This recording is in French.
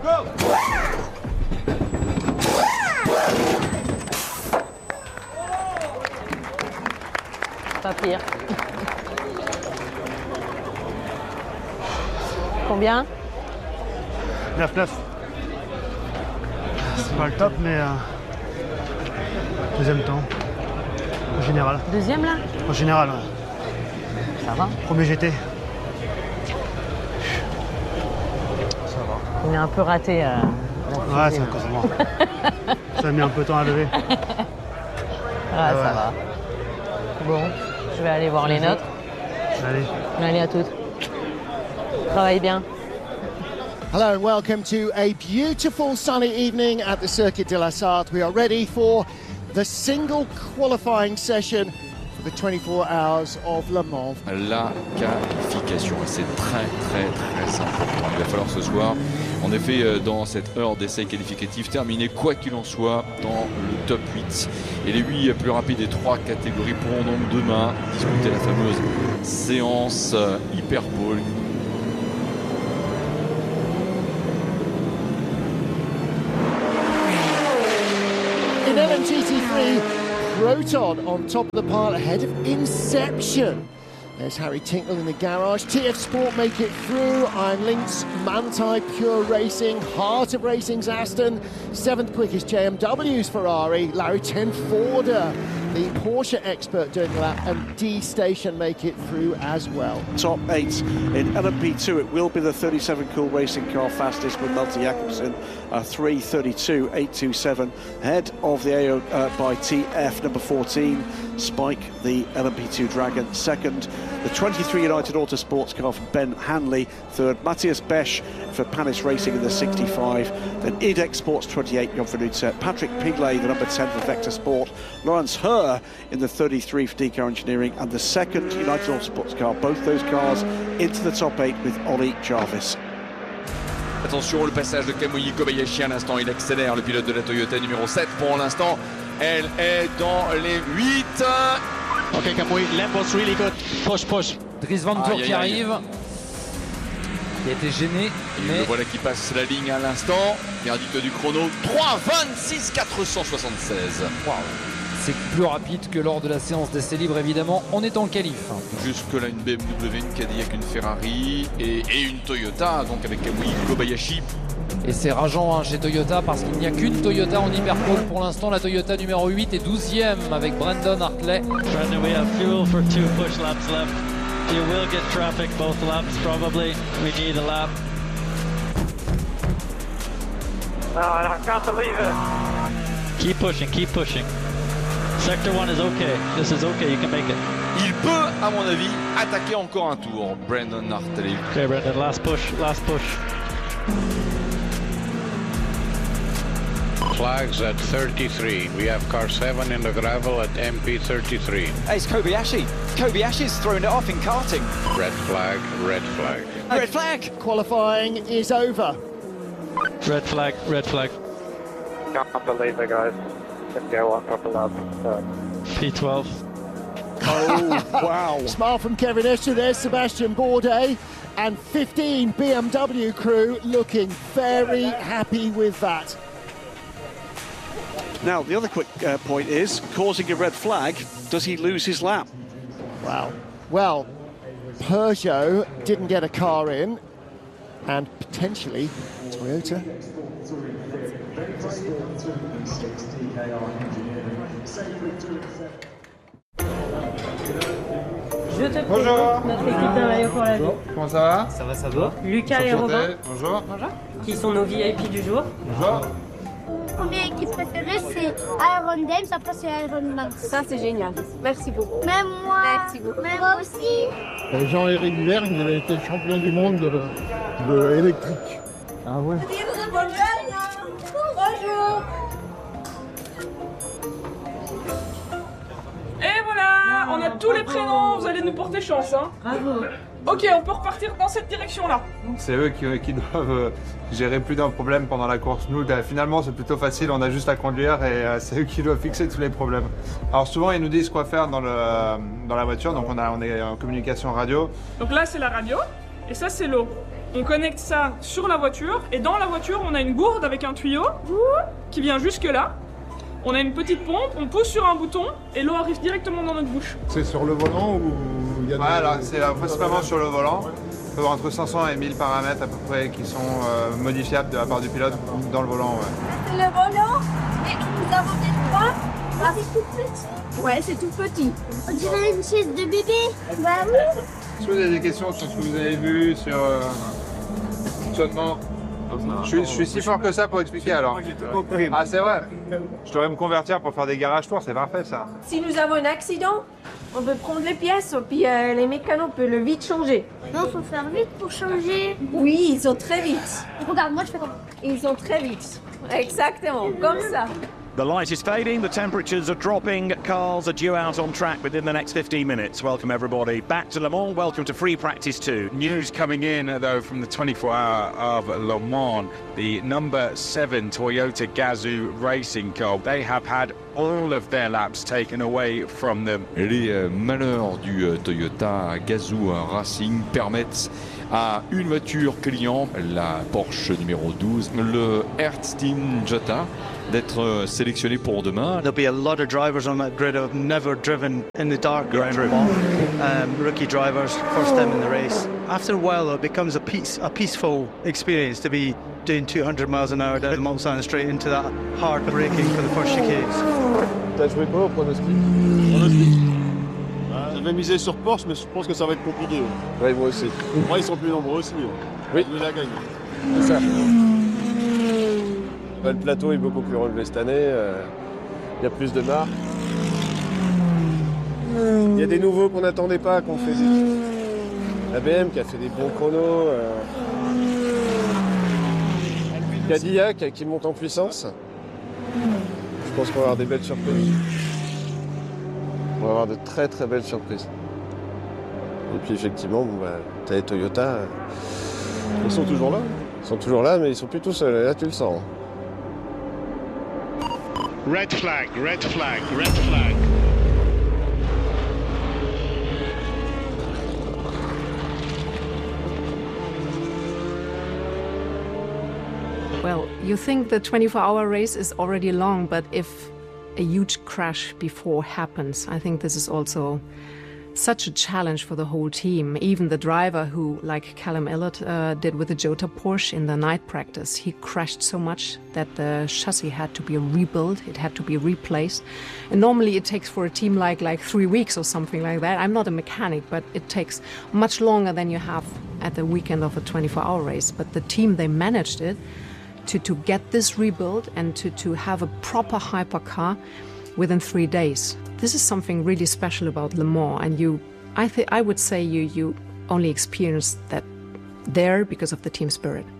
Pas pire. Combien? 9-9. C'est pas le top, mais deuxième temps. En général. Deuxième là? En général, ouais. Ça va. Premier GT. Ça va. On est un peu raté. Ouais, c'est à cause de moi. Ça a mis un peu de temps à lever. Ça va. Bon, je vais aller voir les nôtres. Allez, à toutes. Travaille bien. Hello and welcome to a beautiful sunny evening at the Circuit de la Sarthe. We are ready for the single qualifying session for the 24 Hours of Le Mans. La qualification, et c'est très important. Il va falloir ce soir, en effet, dans cette heure d'essai qualificatif, terminer quoi qu'il en soit dans le top 8. Et les 8 plus rapides des 3 catégories pourront donc demain discuter la fameuse séance Hyperpole. In LMGT3, Proton on top of the pile ahead of Inception. There's Harry Tinknell in the garage. TF Sport make it through. Iron Lynx, Manthey, Pure Racing, Heart of Racing's Aston. 7th quickest JMW's Ferrari. Larry Tenforder, the Porsche expert, doing the lap, and D Station make it through as well. Top 8 in LMP2. It will be the 37 Cool Racing car fastest with Malte Jakobsen, 3:32.827, ahead of the AO by TF number 14. Spike, the LMP2 Dragon, second. The 23 United Autosports car from Ben Hanley, third. Matthias Besch for Panis Racing in the 65. Then IDEX Sports 28, Jon Vernutte. Patrick Pigley, the number 10 for Vector Sport. Lawrence Herr in the 33 for DCAR Engineering. And the second United Autosports car, both those cars into the top 8 with Ollie Jarvis. Attention, le passage de Kamui Kobayashi à l'instant, il accélère, le pilote de la Toyota numéro 7 pour l'instant. Elle est dans les 8. Ok, Kamui, Lambo's really good. Push. Dries Van Tour qui arrive. Qui a été gêné. Mais... Le voilà qui passe la ligne à l'instant. Verdict du chrono 3:26.476. Wow. C'est plus rapide que lors de la séance d'essai libre, évidemment. On est en qualif. Jusque-là, une BMW, une Cadillac, une Ferrari et une Toyota, donc avec Kamui Kobayashi. Et c'est rageant chez Toyota parce qu'il n'y a qu'une Toyota en Hyperpole pour l'instant. La Toyota numéro 8 est 12e avec Brandon Hartley. Brandon, we have fuel for 2 push laps left. You will get traffic both laps probably. We need a lap. Oh, I can't believe it. Keep pushing. Sector 1 is okay. This is okay, you can make it. Il peut, à mon avis, attaquer encore un tour, Brandon Hartley. Okay, Brandon, last push. Flags at 33. We have car 7 in the gravel at MP33. Hey, it's Kobayashi. Kobayashi's thrown it off in karting. Red flag. Red flag! Qualifying is over. Red flag. Can't believe it, guys. Didn't go on proper lap. P12. Oh, wow. Smile from Kevin Escher. There's Sebastian Bourdais. And 15 BMW crew looking very happy with that. Now, the other quick point is, causing a red flag, does he lose his lap? Wow. Well, Peugeot didn't get a car in, and potentially Toyota. Je te présente notre équipe d'un maillot pour la vie. Comment ça va? Ça va. Lucas et Robin. Bonjour. Qui sont nos VIP du jour. Bonjour. Première équipe préférée, c'est Iron Dames, après c'est Iron Man. Ça, c'est génial. Merci beaucoup. Même moi. Merci beaucoup. Même moi aussi. Jean-Éric Villers, il avait été champion du monde de électrique. Ah ouais. Bonjour. Et voilà, on a tous les prénoms, vous allez nous porter chance. Hein. Bravo. Ok, on peut repartir dans cette direction-là. C'est eux qui doivent gérer plus d'un problème pendant la course. Nous, finalement, c'est plutôt facile, on a juste à conduire et c'est eux qui doivent fixer tous les problèmes. Alors souvent, ils nous disent quoi faire dans la voiture, donc on est en communication radio. Donc là, c'est la radio, et ça, c'est l'eau. On connecte ça sur la voiture et dans la voiture on a une gourde avec un tuyau qui vient jusque là. On a une petite pompe, on pousse sur un bouton et l'eau arrive directement dans notre bouche. C'est sur le volant ou il y a alors c'est principalement sur le volant. Il peut y avoir entre 500 et 1000 paramètres à peu près qui sont modifiables de la part du pilote dans le volant. Ouais. C'est le volant et nous avons des droits. Ah, c'est tout petit. Ouais, c'est tout petit. On dirait une chaise de bébé. Bah oui. Est-ce que vous avez des questions sur ce que vous avez vu, sur fonctionnement? Je suis si fort que ça pour expliquer alors. Ah c'est vrai. Je devrais me convertir pour faire des garages tours, c'est parfait ça. Si nous avons un accident, on peut prendre les pièces, puis les mécanos peuvent le vite changer. Non, faut faire vite pour changer. Oui, ils sont très vite. Regarde, moi je fais comme ça. Ils sont très vite. Exactement, comme ça. The light is fading, the temperatures are dropping, cars are due out on track within the next 15 minutes. Welcome everybody back to Le Mans, welcome to Free Practice 2. News coming in though from the 24-hour of Le Mans, the number 7 Toyota Gazoo racing car, they have had all of their laps taken away from them. Les malheurs du Toyota Gazoo Racing permettent à une voiture client, la Porsche numéro 12, le Hertz Team Jota, d'être sélectionné pour demain. There'll be a lot of drivers on that grid who have never driven in the dark around Le Mans. Rookie drivers, first time in the race. After a while, it becomes a peaceful experience to be doing 200 miles an hour down the Mulsanne straight into that hard braking for the first chicanes. T'as joué quoi au pronostic? J'avais misé sur Porsche, mais je pense que ça va être compliqué. Oui, moi aussi. Moi, ils sont plus nombreux aussi. Oui. Ils la gagnent. C'est ça. Le plateau est beaucoup plus relevé cette année. Il y a plus de marques. Il y a des nouveaux qu'on n'attendait pas, qu'on fait. La BM qui a fait des bons chronos. Cadillac qui monte en puissance. Je pense qu'on va avoir des belles surprises. On va avoir de très très belles surprises. Et puis effectivement, t'as les Toyota. Ils sont toujours là. Ils sont toujours là, mais ils sont plus tout seuls. Là, tu le sens. Red flag, red flag, red flag. Well, you think the 24-hour race is already long, but if a huge crash before happens, I think this is also such a challenge for the whole team. Even the driver who, like Callum Elliott did with the Jota Porsche in the night practice, he crashed so much that the chassis had to be rebuilt, it had to be replaced. And normally it takes for a team like 3 weeks or something like that. I'm not a mechanic, but it takes much longer than you have at the weekend of a 24-hour race. But the team, they managed it to get this rebuilt and to have a proper hypercar within 3 days. This is something really special about Le Mans, and I would say you only experience that there because of the team spirit.